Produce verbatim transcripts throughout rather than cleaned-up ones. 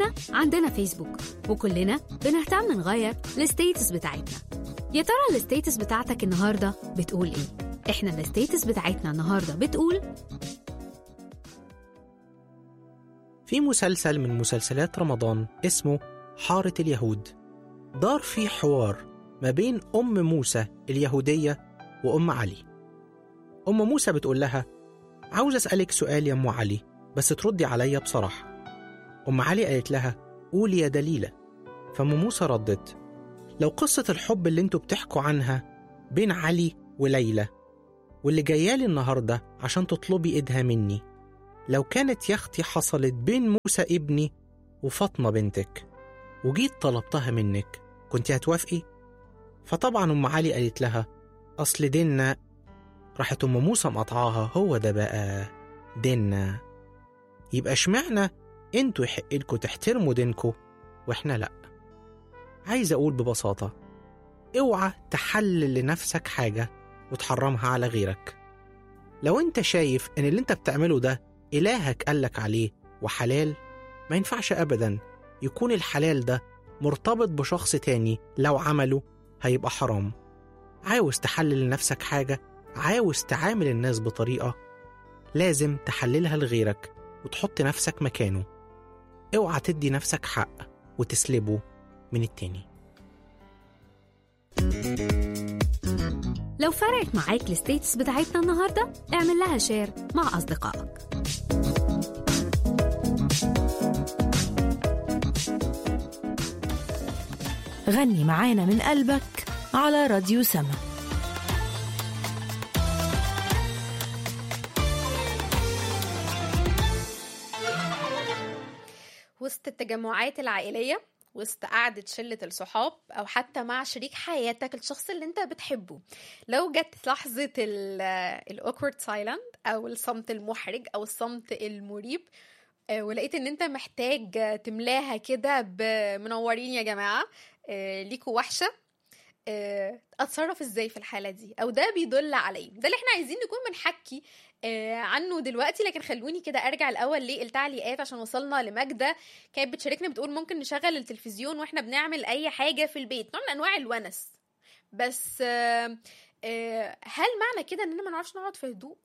كلنا عندنا فيسبوك، وكلنا بنهتم نغير الستيتس بتاعتنا. يا ترى الستيتس بتاعتك النهاردة بتقول ايه؟ احنا الستيتس بتاعتنا النهاردة بتقول في مسلسل من مسلسلات رمضان اسمه حارة اليهود، دار فيه حوار ما بين أم موسى اليهودية وأم علي. أم موسى بتقول لها: عاوز أسألك سؤال يا أم علي، بس تردي عليا بصراحة. أم علي قالت لها: قولي يا دليلة. فأم موسى ردت: لو قصة الحب اللي انتوا بتحكوا عنها بين علي وليلى واللي جايالي النهاردة عشان تطلبي إيدها مني، لو كانت يا أختي حصلت بين موسى ابني وفاطمة بنتك وجيت طلبتها منك، كنت هتوافقي؟ فطبعا أم علي قالت لها: أصل ديننا. راحت أم موسى مقطعاها: هو ده بقى ديننا؟ يبقى اشمعنى انتوا يحقلكوا تحترموا دينكوا واحنا لأ؟ عايز أقول ببساطة: اوعى تحلل لنفسك حاجة وتحرمها على غيرك. لو انت شايف ان اللي انت بتعمله ده إلهك قالك عليه وحلال، ما ينفعش أبدا يكون الحلال ده مرتبط بشخص تاني لو عمله هيبقى حرام. عاوز تحلل لنفسك حاجة، عاوز تعامل الناس بطريقة، لازم تحللها لغيرك وتحط نفسك مكانه. اوعى تدي نفسك حق وتسلبه من التاني. لو فرقت معاك الستيتس بتاعتنا النهاردة، اعمل لها شير مع أصدقائك. غني معانا من قلبك على راديو سما. وسط التجمعات العائلية، وسط قعدة شلة الصحاب، أو حتى مع شريك حياتك، الشخص اللي انت بتحبه، لو جت لحظة ال awkward silent أو الصمت المحرج أو الصمت المريب، ولقيت ان انت محتاج تملاها كده بمنورين يا جماعة، ليكوا وحشة، اتصرف ازاي في الحالة دي؟ او ده بيدل عليه؟ ده اللي احنا عايزين نكون بنحكي عنه دلوقتي. لكن خلوني كده ارجع الاول للتعليقات، عشان وصلنا لماجدة كانت بتشاركنا بتقول ممكن نشغل التلفزيون واحنا بنعمل اي حاجة في البيت، نوع من انواع الونس، بس هل معنى كده اننا ما نعرفش نقعد في هدوء؟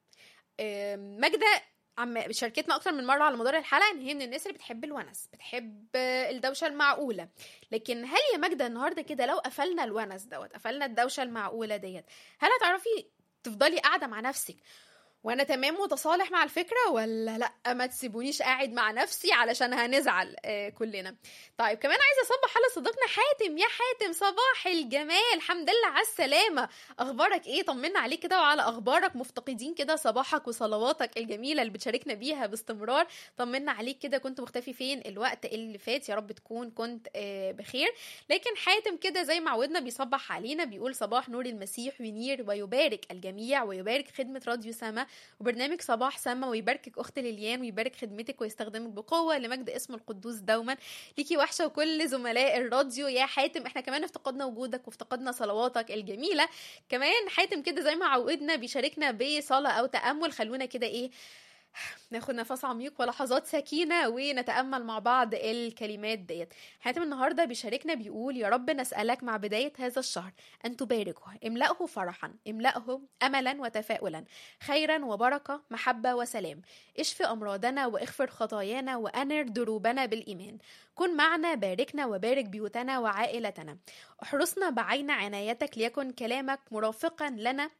ماجدة عم شاركتنا اكتر من مره على مدار الحلقه ان هي من الناس اللي بتحب الونس، بتحب الدوشه المعقوله. لكن هل يا ماجدة النهارده كده لو قفلنا الونس دوت، قفلنا الدوشه المعقوله ديت، هل هتعرفي تفضلي قاعده مع نفسك وانا تمام متصالح مع الفكره، ولا لا ما تسيبونيش قاعد مع نفسي علشان هنزعل آه كلنا؟ طيب كمان عايزه اصبح على صديقنا حاتم. يا حاتم صباح الجمال، الحمد لله على السلامه، اخبارك ايه؟ طمنا عليك كده وعلى اخبارك، مفتقدين كده صباحك وصلواتك الجميله اللي بتشاركنا بيها باستمرار. طمنا عليك كده، كنت مختفي فين الوقت اللي فات؟ يا رب تكون كنت آه بخير. لكن حاتم كده زي ما عودنا بيصبح علينا، بيقول صباح نور المسيح ينير ويبارك الجميع، ويبارك خدمه راديو سما وبرنامج صباح سما، ويباركك اخت ليليان، ويبارك خدمتك ويستخدمك بقوه لمجد اسم القدوس دوما. ليكي وحشه وكل زملاء الراديو يا حاتم، احنا كمان افتقدنا وجودك وافتقدنا صلواتك الجميله. كمان حاتم كده زي ما عودنا بيشاركنا بصلاه او تامل. خلونا كده ايه ناخد نفس عميق ولحظات سكينة ونتأمل مع بعض الكلمات ديت. حاتم النهاردة بيشاركنا بيقول: يا رب نسألك مع بداية هذا الشهر أن تباركه، املأه فرحا، املأه أملا وتفاؤلا، خيرا وبركة، محبة وسلام، اشف أمراضنا واغفر خطايانا وأنر دروبنا بالإيمان، كن معنا، باركنا وبارك بيوتنا وعائلتنا، احرسنا بعين عنايتك، ليكن كلامك مرافقا لنا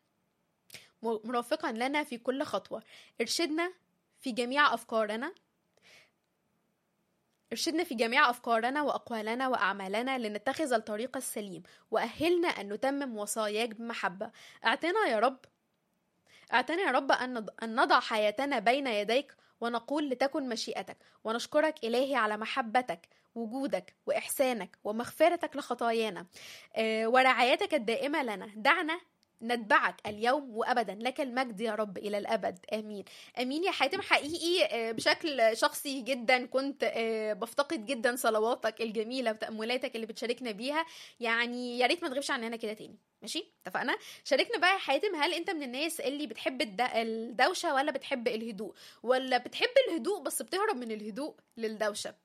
مرافقا لنا في كل خطوة، ارشدنا في جميع أفكارنا ارشدنا في جميع أفكارنا وأقوالنا وأعمالنا لنتخذ الطريق السليم، وأهلنا أن نتمم وصاياك بمحبة. اعطنا يا رب اعطنا يا رب أن نضع حياتنا بين يديك ونقول لتكن مشيئتك، ونشكرك إلهي على محبتك، وجودك وإحسانك ومغفرتك لخطايانا آه ورعايتك الدائمة لنا. دعنا نتبعك اليوم وأبدا، لك المجد يا رب إلى الأبد، آمين. آمين يا حاتم. حقيقي بشكل شخصي جدا كنت بفتقد جدا صلواتك الجميلة وتأملاتك اللي بتشاركنا بيها، يعني يا ريت ما تغيبش عننا كده تاني، ماشي؟ اتفقنا؟ شاركنا بقى يا حاتم، هل انت من الناس اللي بتحب الدوشة ولا بتحب الهدوء، ولا بتحب الهدوء بس بتهرب من الهدوء للدوشة؟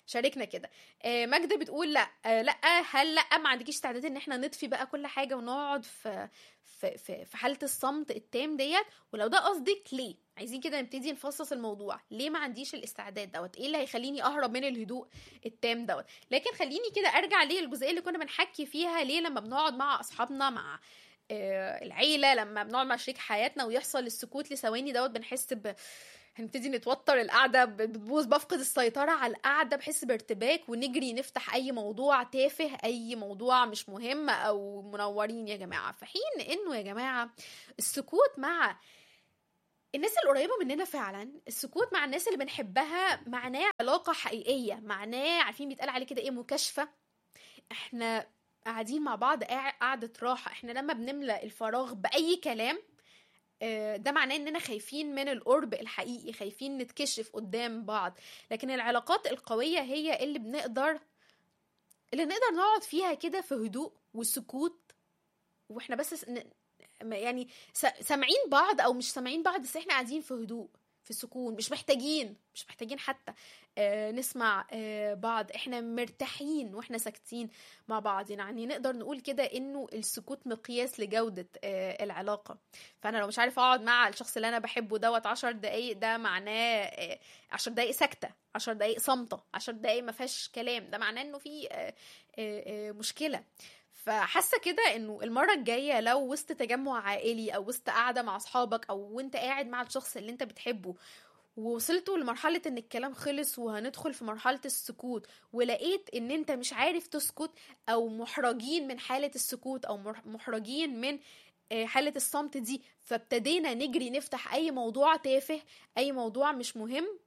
شاركنا كده. آه ماجدة بتقول لا آه لا هل لا ما عندكيش استعداد ان احنا نطفي بقى كل حاجه ونقعد في في في, في حاله الصمت التام ديت؟ ولو ده قصدك ليه؟ عايزين كده نبتدي نفصص الموضوع، ليه ما عنديش الاستعداد دوت؟ ايه اللي هيخليني اهرب من الهدوء التام دوت؟ لكن خليني كده ارجع ليه الجزئيه اللي كنا بنحكي فيها، ليه لما بنقعد مع اصحابنا مع آه العيله، لما بنقعد مع شريك حياتنا ويحصل السكوت لثواني دوت بنحس ب هنبتدي نتوتر، القعده بتبوظ، بفقد السيطره على القعده، بحس بارتباك ونجري نفتح اي موضوع تافه، اي موضوع مش مهم او منورين يا جماعه. في حين انه يا جماعه السكوت مع الناس القريبه مننا فعلا، السكوت مع الناس اللي بنحبها معناه علاقه حقيقيه، معناه عارفين بيتقال عليه كده ايه، مكاشفه. احنا قاعدين مع بعض قعده راحه. احنا لما بنملأ الفراغ باي كلام ده معناه اننا خايفين من القرب الحقيقي، خايفين نتكشف قدام بعض. لكن العلاقات القوية هي اللي بنقدر اللي نقدر نقعد فيها كده في هدوء وسكوت، واحنا بس يعني سامعين بعض او مش سامعين بعض، بس احنا قاعدين في هدوء في سكون، مش محتاجين مش محتاجين حتى آه نسمع آه بعض، احنا مرتاحين واحنا ساكتين مع بعض. يعني نقدر نقول كده انه السكوت مقياس لجودة آه العلاقة. فانا لو مش عارف اقعد مع الشخص اللي انا بحبه دوت عشر دقايق، ده معناه آه عشر دقايق ساكتة، عشر دقايق صامتة، عشر دقايق ما فيهاش كلام، ده معناه انه في آه آه آه مشكلة. فحاسه كده انه المره الجايه لو وسط تجمع عائلي او وسط قاعده مع اصحابك او وانت قاعد مع الشخص اللي انت بتحبه ووصلتوا لمرحله ان الكلام خلص وهندخل في مرحله السكوت، ولقيت ان انت مش عارف تسكت او محرجين من حاله السكوت او محرجين من حاله الصمت دي، فابتدينا نجري نفتح اي موضوع تافه، اي موضوع مش مهم،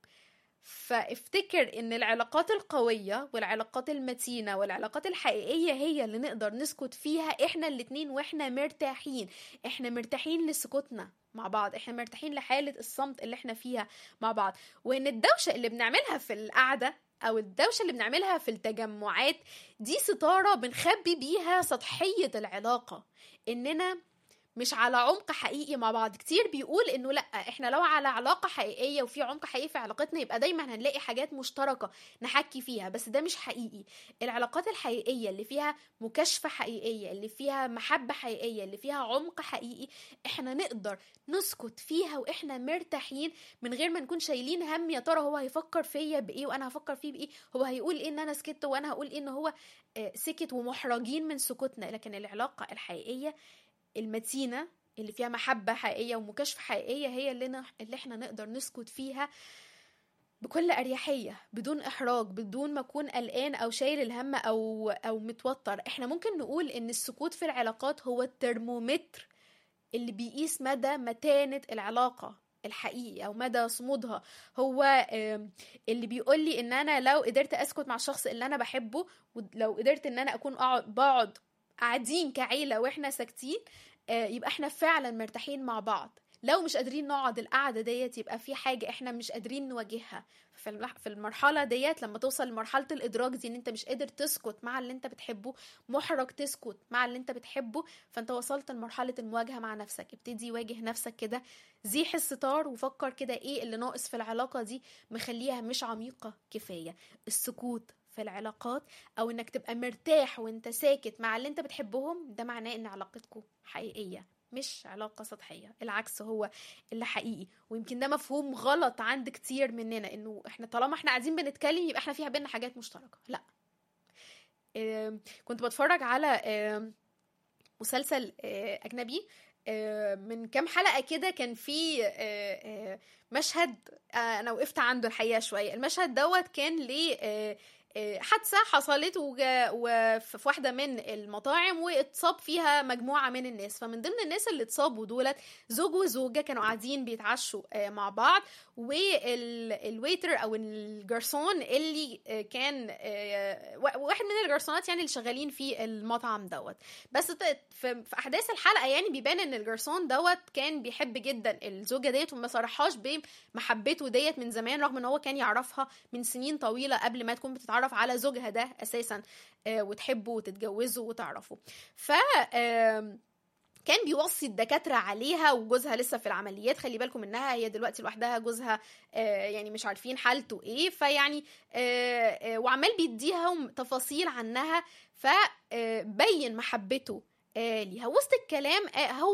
فافتكر ان العلاقات القوية والعلاقات المتينة والعلاقات الحقيقية هي اللي نقدر نسكت فيها احنا الاتنين واحنا مرتاحين. احنا مرتاحين لسكوتنا مع بعض، احنا مرتاحين لحالة الصمت اللي احنا فيها مع بعض. وان الدوشة اللي بنعملها في القعدة او الدوشة اللي بنعملها في التجمعات دي ستارة بنخبي بيها سطحية العلاقة، اننا مش على عمق حقيقي مع بعض. كتير بيقول انه لا، احنا لو على علاقة حقيقية وفي عمق حقيقي في علاقتنا يبقى دايما هنلاقي حاجات مشتركة نحكي فيها، بس ده مش حقيقي. العلاقات الحقيقية اللي فيها مكاشفة حقيقية، اللي فيها محبة حقيقية، اللي فيها عمق حقيقي، احنا نقدر نسكت فيها واحنا مرتاحين من غير ما نكون شايلين هم يا ترى هو هيفكر فيا بايه وانا هفكر فيه بايه، هو هيقول ايه ان انا سكت وانا هقول ايه ان هو سكت، ومحرجين من سكوتنا. لكن العلاقة الحقيقية المتينة اللي فيها محبة حقيقية ومكاشفة حقيقية هي اللي, ن... اللي احنا نقدر نسكت فيها بكل أريحية، بدون إحراج، بدون ما أكون قلقان أو شايل الهم أو, أو متوتر. احنا ممكن نقول إن السكوت في العلاقات هو الترمومتر اللي بيقيس مدى متانة العلاقة الحقيقي أو مدى صمودها، هو اللي بيقول لي إن أنا لو قدرت أسكت مع الشخص اللي أنا بحبه، ولو قدرت إن أنا أكون أقعد بقعد قاعدين كعيلة واحنا ساكتين، يبقى احنا فعلا مرتاحين مع بعض. لو مش قادرين نقعد القعدة ديت يبقى في حاجة احنا مش قادرين نواجهها. في المرحلة ديت لما توصل لمرحلة الإدراك دي ان انت مش قادر تسكت مع اللي انت بتحبه، محرج تسكت مع اللي انت بتحبه، فانت وصلت لمرحلة المواجهة مع نفسك. ابتدي واجه نفسك كده، زيح الستار وفكر كده ايه اللي ناقص في العلاقة دي مخليها مش عميقة كفاية. السكوت في العلاقات او انك تبقى مرتاح وانت ساكت مع اللي انت بتحبهم، ده معناه ان علاقتكم حقيقية مش علاقة سطحية. العكس هو اللي حقيقي. ويمكن ده مفهوم غلط عند كتير مننا، انه احنا طالما احنا قاعدين بنتكلم يبقى احنا فيها بينا حاجات مشتركة. لا، اه كنت بتفرج على اه مسلسل اه اجنبي اه من كام حلقة كده، كان في اه اه مشهد اه انا وقفت عنده الحقيقة شوية. المشهد دوت كان ليه اه حادثة حصلت وفي واحدة من المطاعم واتصاب فيها مجموعة من الناس. فمن ضمن الناس اللي اتصابوا دولت زوج وزوجة كانوا قاعدين بيتعشوا مع بعض، والويتر او الجرسون اللي كان واحد من الجرسونات يعني اللي شغالين في المطعم دوت. بس في احداث الحلقة يعني بيبان ان الجرسون دوت كان بيحب جدا الزوجة ديت وما صرحهاش بمحبته ديت من زمان، رغم ان هو كان يعرفها من سنين طويلة قبل ما تكون بتتعرف على زوجها ده اساسا وتحبه وتتجوزه وتعرفه. ف كان بيوصي الدكاترة عليها، وجوزها لسه في العمليات، خلي بالكم منها، هي دلوقتي لوحدها، جوزها آه يعني مش عارفين حالته ايه، فيعني آه آه وعمال بيديها تفاصيل عنها، فبين محبته آه ليها. وسط الكلام آه هو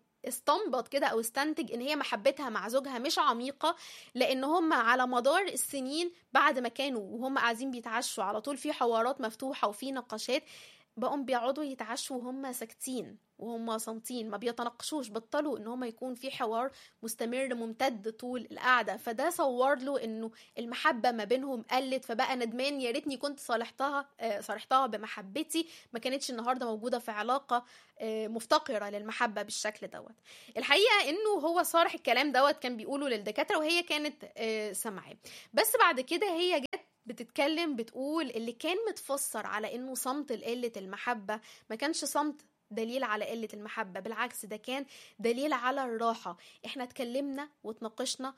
استنبط كده او استنتج ان هي محبتها مع زوجها مش عميقة، لان هم على مدار السنين بعد ما كانوا وهم قاعدين بيتعشوا على طول في حوارات مفتوحة وفي نقاشات، بقوا بيقعدوا يتعشوا وهم ساكتين وهم صامتين، ما بيتناقشوش، بطلوا ان هم يكون في حوار مستمر ممتد طول القعده. فده صور له انه المحبه ما بينهم قلت، فبقى ندمان، يا ريتني كنت صالحتها آه صالحتها بمحبتي، ما كانتش النهارده موجوده في علاقه آه مفتقره للمحبه بالشكل دوت. الحقيقه انه هو صارح الكلام دوت كان بيقوله للدكاتره وهي كانت آه سامعاه. بس بعد كده هي جت بتتكلم بتقول اللي كان متفسر على انه صمت لقله المحبه ما كانش صمت دليل على قلة المحبة، بالعكس ده كان دليل على الراحة. احنا اتكلمنا واتناقشنا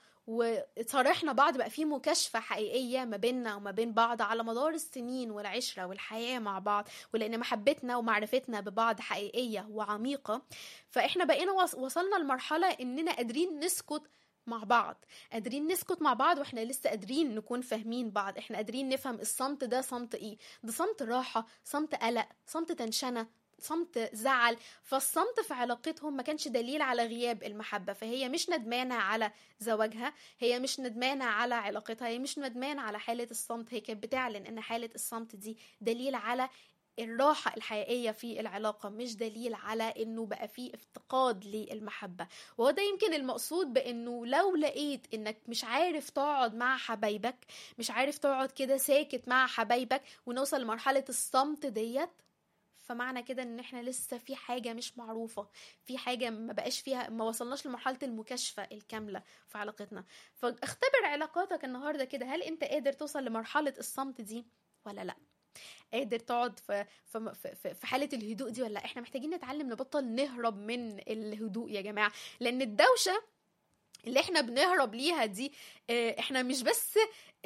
وصارحنا بعض، بقى في مكاشفة حقيقية ما بيننا وما بين بعض على مدار السنين والعشرة والحياة مع بعض، ولأن محبتنا ومعرفتنا ببعض حقيقية وعميقة، فاحنا بقينا وصلنا لمرحلة اننا قادرين نسكت مع بعض، قادرين نسكت مع بعض واحنا لسه قادرين نكون فاهمين بعض، احنا قادرين نفهم الصمت ده صمت ايه، ده صمت راحة، صمت قلق، صمت تنشنة، صمت زعل. فالصمت في علاقتهم ما كانش دليل على غياب المحبة، فهي مش ندمانة على زواجها، هي مش ندمانة على علاقتها، هي مش ندمانة على حالة الصمت، هي كانت بتعلن ان حالة الصمت دي دليل على الراحة الحقيقية في العلاقة، مش دليل على انه بقى فيه افتقاد للمحبة. وهو ده يمكن المقصود بانه لو لقيت انك مش عارف تقعد مع حبايبك، مش عارف تقعد كده ساكت مع حبايبك ونوصل لمرحلة الصمت ديت، فمعنى كده ان احنا لسه في حاجة مش معروفة، في حاجة ما بقاش فيها، ما وصلناش لمرحلة المكاشفة الكاملة في علاقتنا. فاختبر علاقاتك النهاردة كده، هل انت قادر توصل لمرحلة الصمت دي ولا لا؟ قادر تقعد في في في, في حالة الهدوء دي ولا لا؟ احنا محتاجين نتعلم نبطل نهرب من الهدوء يا جماعة، لان الدوشة اللي احنا بنهرب ليها دي احنا مش بس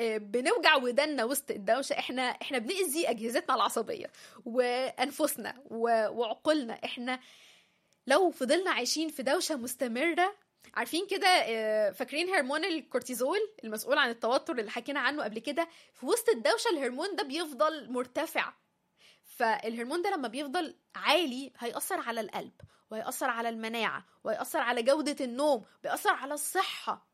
بنوجع ودنا وسط الدوشة، احنا احنا بنأذي اجهزتنا العصبية وانفسنا وعقولنا. احنا لو فضلنا عايشين في دوشة مستمرة، عارفين كده فاكرين هرمون الكورتيزول المسؤول عن التوتر اللي حكينا عنه قبل كده؟ في وسط الدوشة الهرمون ده بيفضل مرتفع، فالهرمون ده لما بيفضل عالي هيأثر على القلب وهيأثر على المناعة وهيأثر على جودة النوم، بيأثر على الصحة.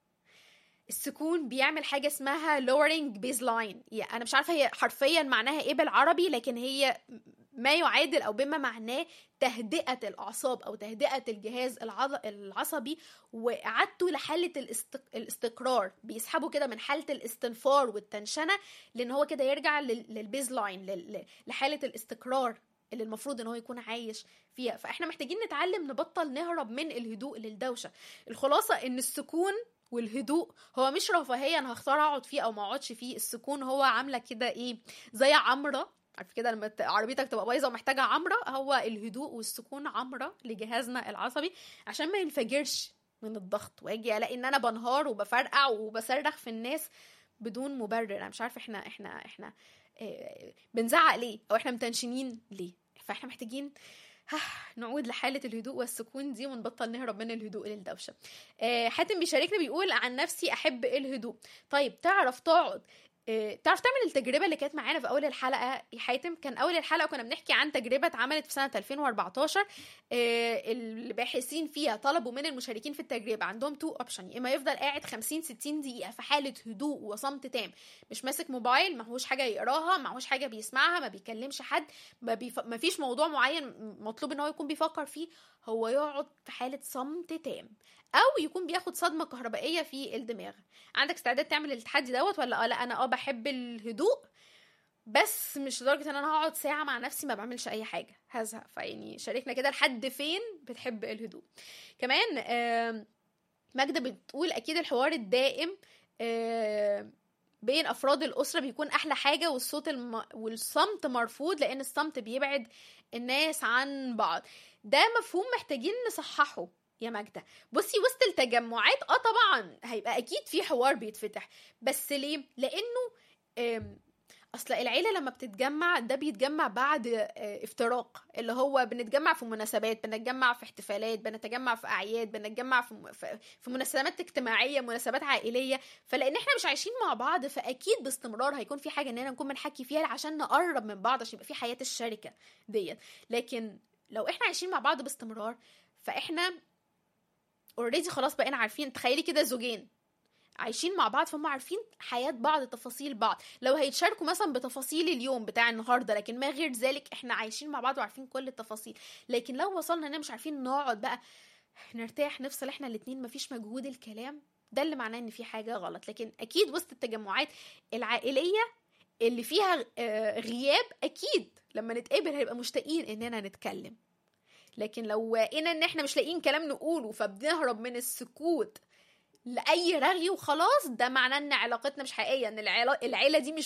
السكون بيعمل حاجة اسمها lowering baseline، يعني أنا مش عارفة هي حرفيا معناها إيه بالعربي، لكن هي ما يعادل أو بما معناه تهدئة الأعصاب أو تهدئة الجهاز العصبي وإعادته لحالة الاستقرار. بيسحبه كده من حالة الاستنفار والتنشنة، لأن هو كده يرجع للبيزلاين، لحالة الاستقرار اللي المفروض ان هو يكون عايش فيها. فاحنا محتاجين نتعلم نبطل نهرب من الهدوء للدوشة. الخلاصة ان السكون والهدوء هو مش رفاهية انا هختار اقعد فيه او ما اقعدش فيه. السكون هو عاملة كده ايه، زي عمرة، عارف كده لما عربيتك تبقى بايظة ومحتاجة عمرة، هو الهدوء والسكون عمرة لجهازنا العصبي عشان ما ينفجرش من الضغط واجي الاقي ان انا بنهار وبفرقع وبصرخ في الناس بدون مبرر. انا مش عارفة احنا احنا احنا إيه بنزعق ليه او احنا متنشنين ليه. فاحنا محتاجين نعود لحالة الهدوء والسكون دي ونبطل نهرب من الهدوء للدوشة. حاتم بيشاركنا بيقول عن نفسي أحب الهدوء. طيب تعرف تقعد تعرف تعمل التجربة اللي كانت معانا في أول الحلقة يا حاتم؟ كان أول الحلقة كنا بنحكي عن تجربة اتعملت في سنة ألفين وأربعتاشر، الباحثين فيها طلبوا من المشاركين في التجربة عندهم تو اوبشن، يا إما يفضل قاعد خمسين ستين دقيقة في حالة هدوء وصمت تام، مش ماسك موبايل، ما هوش حاجة يقراها، ما هوش حاجة بيسمعها، ما بيكلمش حد، ما, بيف... ما فيش موضوع معين مطلوب ان هو يكون بيفكر فيه، هو يقعد في حالة صمت تام، او يكون بياخد صدمة كهربائية في الدماغ. عندك استعداد تعمل التحدي دوت ولا لا؟ انا اه بحب الهدوء بس مش لدرجة ان انا هقعد ساعة مع نفسي ما بعملش اي حاجة، هزهق. فيعني شاركنا كده لحد فين بتحب الهدوء. كمان ماجدة بتقول اكيد الحوار الدائم بين افراد الاسرة بيكون احلى حاجة، والصوت الم... والصمت مرفوض لان الصمت بيبعد الناس عن بعض. ده مفهوم محتاجين نصححه يا ماجدة. بصي وسط التجمعات اه طبعا هيبقى اكيد في حوار بيتفتح، بس ليه؟ لانه اصل العيله لما بتتجمع ده بيتجمع بعد افتراق، اللي هو بنتجمع في مناسبات، بنتجمع في احتفالات، بنتجمع في اعياد، بنتجمع في في مناسبات اجتماعيه، مناسبات عائليه. فلان احنا مش عايشين مع بعض فاكيد باستمرار هيكون في حاجه اننا نكون بنحكي فيها عشان نقرب من بعض، عشان يبقى في حياه الشركه ديت. لكن لو احنا عايشين مع بعض باستمرار فاحنا اوريدي خلاص بقينا عارفين. تخيلي كده زوجين عايشين مع بعض فهم عارفين حياة بعض، تفاصيل بعض، لو هيتشاركوا مثلا بتفاصيل اليوم بتاع النهاردة، لكن ما غير ذلك احنا عايشين مع بعض وعارفين كل التفاصيل. لكن لو وصلنا اننا مش عارفين نقعد بقى نرتاح نفصل احنا الاتنين، مفيش مجهود الكلام، ده اللي معناه ان في حاجة غلط. لكن اكيد وسط التجمعات العائلية اللي فيها غياب اكيد لما نتقابل هيبقى مشتاقين اننا نتكلم. لكن لو لقينا ان احنا مش لاقيين كلام نقوله فبنهرب من السكوت لأي رغي وخلاص، ده معناه ان علاقتنا مش حقيقية، ان العيلة دي مش